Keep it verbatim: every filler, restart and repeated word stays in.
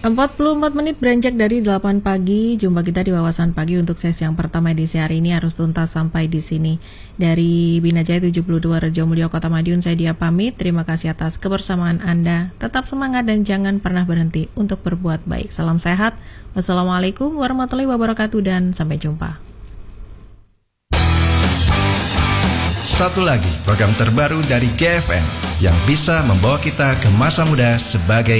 empat puluh empat menit beranjak dari delapan pagi. Jumpa kita di Wawasan Pagi untuk sesi yang pertama edisi hari ini harus tuntas sampai di sini. Dari Bina Jaya tujuh puluh dua Rejomulyo Kota Madiun, saya Dia pamit. Terima kasih atas kebersamaan Anda. Tetap semangat dan jangan pernah berhenti untuk berbuat baik. Salam sehat. Wassalamualaikum warahmatullahi wabarakatuh dan sampai jumpa. Satu lagi program terbaru dari G F M yang bisa membawa kita ke masa muda sebagai